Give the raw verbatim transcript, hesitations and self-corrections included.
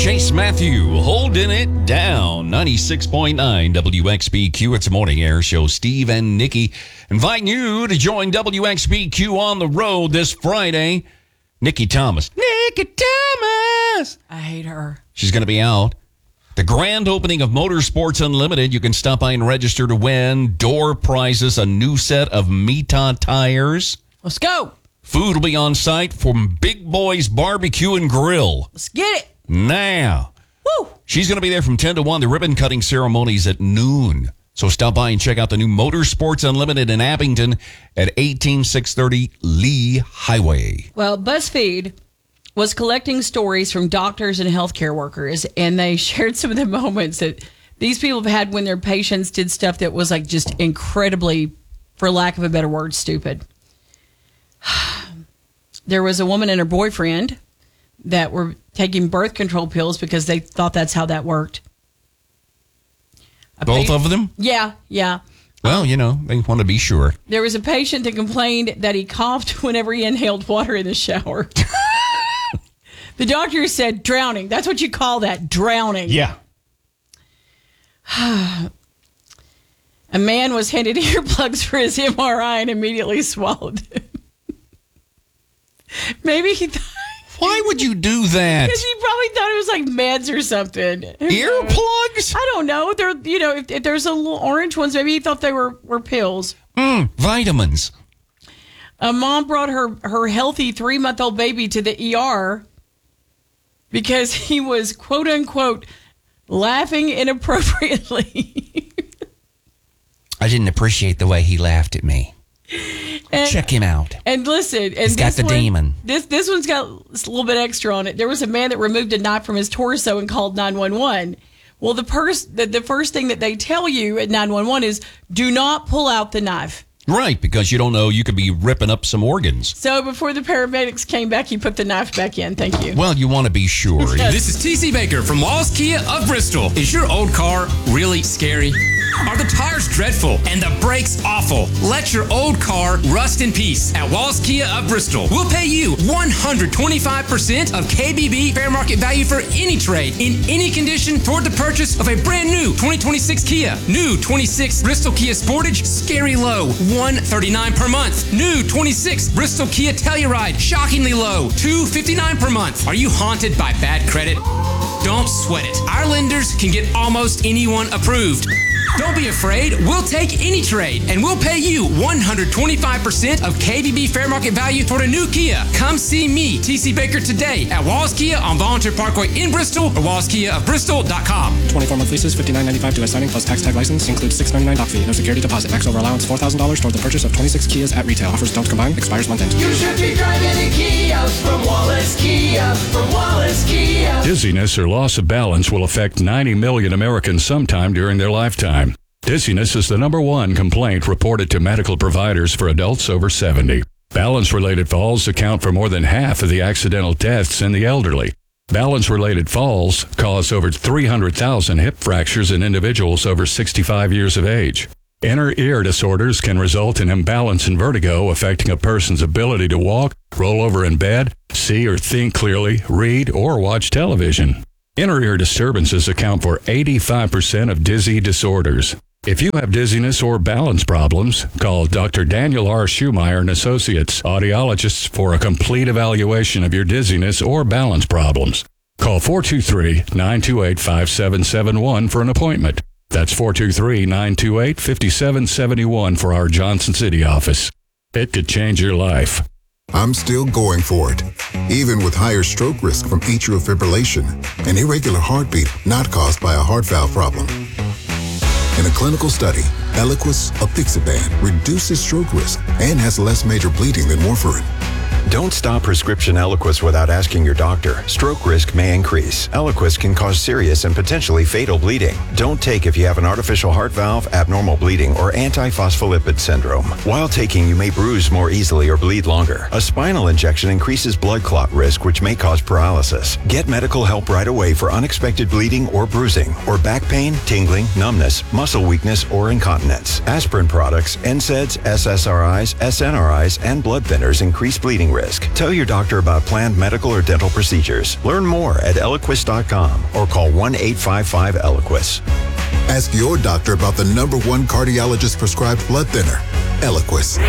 Chase Matthew holding it down. ninety-six point nine W X B Q. It's a morning air show. Steve and Nikki inviting you to join W X B Q on the road this Friday. Nikki Thomas. Nikki Thomas. I hate her. She's going to be out. The grand opening of Motorsports Unlimited. You can stop by and register to win door prizes, a new set of Mita tires. Let's go. Food will be on site from Big Boys Barbecue and Grill. Let's get it. Now, Woo. She's going to be there from ten to one. The ribbon cutting ceremony's at noon. So stop by and check out the new Motorsports Unlimited in Abington at eighteen six thirty Lee Highway. Well, BuzzFeed was collecting stories from doctors and healthcare workers, and they shared some of the moments that these people have had when their patients did stuff that was like just incredibly, for lack of a better word, stupid. There was a woman and her boyfriend that were taking birth control pills because they thought that's how that worked. A Both pa- of them? Yeah, yeah. Well, you know, they want to be sure. There was a patient that complained that he coughed whenever he inhaled water in the shower. The doctor said drowning. That's what you call that, drowning. Yeah. A man was handed earplugs for his M R I and immediately swallowed them. Maybe he thought... Why would you do that? Because he probably thought it was like meds or something. Earplugs? I don't know. They're, you know, if, if there's a little orange ones, maybe he thought they were, were pills. Mm, vitamins. A mom brought her, her healthy three-month-old baby to the E R because he was, quote unquote, laughing inappropriately. I didn't appreciate the way he laughed at me. And, Check him out. And listen, and He's got this the one, demon. This this one's got a little bit extra on it. There was a man that removed a knife from his torso and called nine one one. Well, the, pers- the, the first thing that they tell you at nine one one is do not pull out the knife. Right, because you don't know you could be ripping up some organs. So before the paramedics came back, he put the knife back in. Thank you. Well, you want to be sure. This is T C Baker from Walls Kia of Bristol. Is your old car really scary? Are the tires dreadful and the brakes awful? Let your old car rust in peace at Walls Kia of Bristol. We'll pay you one hundred twenty-five percent of K B B fair market value for any trade in any condition toward the purchase of a brand new twenty twenty-six Kia. New twenty-six Bristol Kia Sportage, scary low, one hundred thirty-nine dollars per month. New twenty-six Bristol Kia Telluride, shockingly low, two hundred fifty-nine dollars per month. Are you haunted by bad credit? Don't sweat it. Our lenders can get almost anyone approved. Don't be afraid. We'll take any trade, and we'll pay you one hundred twenty-five percent of K B B fair market value toward a new Kia. Come see me, T C Baker, today at Walls Kia on Volunteer Parkway in Bristol or walls kia of bristol dot com. twenty-four month leases, fifty-nine ninety-five to signing plus tax tag license. Includes six ninety-nine doc fee. No security deposit. Max over allowance four thousand dollars toward the purchase of twenty-six Kias at retail. Offers don't combine. Expires month end. You should be driving a Kia from Wallace Kia. From Wallace Kia. Dizziness or loss of balance will affect ninety million Americans sometime during their lifetime. Dizziness is the number one complaint reported to medical providers for adults over seventy. Balance-related falls account for more than half of the accidental deaths in the elderly. Balance-related falls cause over three hundred thousand hip fractures in individuals over sixty-five years of age. Inner ear disorders can result in imbalance and vertigo, affecting a person's ability to walk, roll over in bed, see or think clearly, read, or watch television. Inner ear disturbances account for eighty-five percent of dizzy disorders. If you have dizziness or balance problems, call Doctor Daniel R. Schumeyer and Associates, audiologists, for a complete evaluation of your dizziness or balance problems. Call four two three, nine two eight, five seven seven one for an appointment. That's four two three, nine two eight, five seven seven one for our Johnson City office. It could change your life. I'm still going for it, even with higher stroke risk from atrial fibrillation, an irregular heartbeat not caused by a heart valve problem. In a clinical study, Eliquis apixaban reduces stroke risk and has less major bleeding than warfarin. Don't stop prescription Eliquis without asking your doctor. Stroke risk may increase. Eliquis can cause serious and potentially fatal bleeding. Don't take if you have an artificial heart valve, abnormal bleeding, or antiphospholipid syndrome. While taking, you may bruise more easily or bleed longer. A spinal injection increases blood clot risk, which may cause paralysis. Get medical help right away for unexpected bleeding or bruising, or back pain, tingling, numbness, muscle weakness, or incontinence. Aspirin products, N SAIDs, S S R Is, S N R Is, and blood thinners increase bleeding bleeding risk. Tell your doctor about planned medical or dental procedures. Learn more at Eliquis dot com or call one eight five five Eliquis. Ask your doctor about the number one cardiologist prescribed blood thinner, Eliquis.